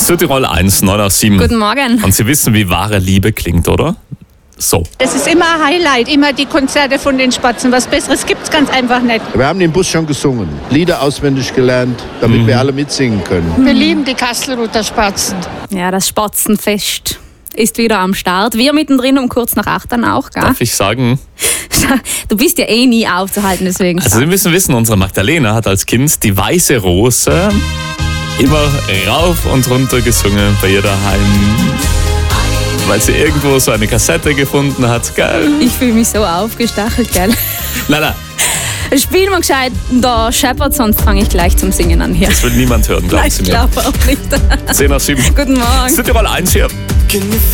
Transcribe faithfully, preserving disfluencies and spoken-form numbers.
Südtirol eins, neun nach sieben. Guten Morgen. Und Sie wissen, wie wahre Liebe klingt, oder? So. Das ist immer ein Highlight, immer die Konzerte von den Spatzen. Was Besseres gibt's ganz einfach nicht. Wir haben im Bus schon gesungen, Lieder auswendig gelernt, damit mhm. wir alle mitsingen können. Wir lieben die Kastelruther Spatzen. Ja, das Spatzenfest ist wieder am Start. Wir mittendrin um kurz nach acht dann auch, gell? Darf ich sagen? Du bist ja eh nie aufzuhalten, deswegen. Also Sie müssen wissen, unsere Magdalena hat als Kind die Weiße Rose immer rauf und runter gesungen bei ihr daheim. Weil sie irgendwo so eine Kassette gefunden hat, gell? Ich fühle mich so aufgestachelt, gell? Nein, nein. Spiel mal gescheit der Shepherd, sonst fange ich gleich zum Singen an hier. Das will niemand hören, glauben Sie mir. Ich glaube auch nicht. zehn nach sieben. Guten Morgen. Südtirol eins hier.